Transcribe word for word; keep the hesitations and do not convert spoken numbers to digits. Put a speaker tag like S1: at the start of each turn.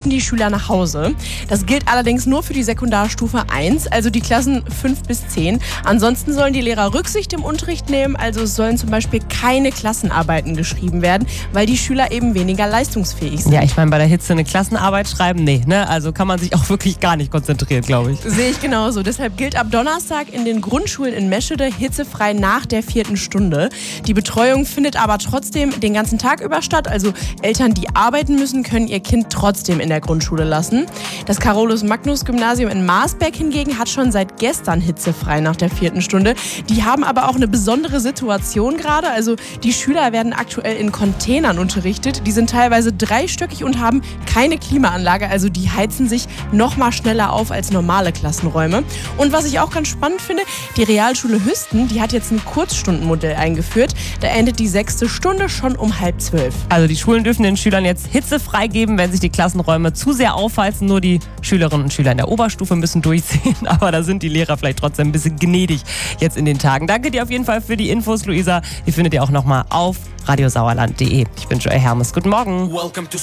S1: dürfen die Schüler nach Hause. Das gilt allerdings nur für die Sekundarstufe eins, also die Klassen fünf bis zehn. Ansonsten sollen die Lehrer Rücksicht im Unterricht nehmen, also es sollen zum Beispiel keine Klassenarbeiten geschrieben werden, weil die Schüler eben weniger leistungsfähig sind.
S2: Ja, ich meine, bei der Hitze eine Klassenarbeit schreiben, nee, ne? Also kann man sich auch wirklich gar nicht konzentrieren, glaube ich.
S1: Sehe ich genauso. Deshalb gilt ab Donnerstag in den Grundschulen in Meschede hitzefrei nach der vierten Stunde. Die Betreuung findet aber trotzdem den ganzen Tag über statt. Also Eltern, die arbeiten müssen, können ihr Kind trotzdem in der Grundschule lassen. Das Carolus-Magnus-Gymnasium in Marsberg hingegen hat schon seit gestern hitzefrei nach der vierten Stunde. Die haben aber auch eine besondere Situation gerade. Also die Schüler werden aktuell in Containern unterrichtet. Die sind teilweise dreistöckig und haben keine Klimaanlage. Also die heizen sich noch mal schneller auf als normale Klassenräume. Und was ich auch ganz spannend finde, die Realschule Hüsten, die hat jetzt ein Kurzstundenmodell eingeführt. Da endet die sechste Stunde schon um halb zwölf.
S2: Also die Schulen dürfen den Schülern jetzt Hitze freigeben, wenn sich die Klassenräume zu sehr aufheizen. Nur die Schülerinnen und Schüler in der Oberstufe müssen durchsehen. Aber da sind die Lehrer vielleicht trotzdem ein bisschen gnädig jetzt in den Tagen. Danke dir auf jeden Fall für die Infos, Luisa. Die findet ihr auch nochmal auf radiosauerland punkt de. Ich bin Joey Hermes. Guten Morgen.